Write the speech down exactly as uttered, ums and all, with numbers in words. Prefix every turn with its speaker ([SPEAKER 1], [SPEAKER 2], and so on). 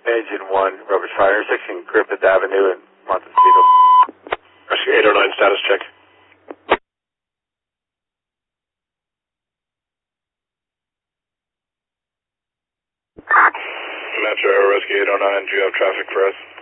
[SPEAKER 1] Engine one, Rubber Fire, intersection Griffith Avenue and Montecito.
[SPEAKER 2] Rescue eight oh nine, status check. Metro Rescue eight oh nine, do you have traffic for us?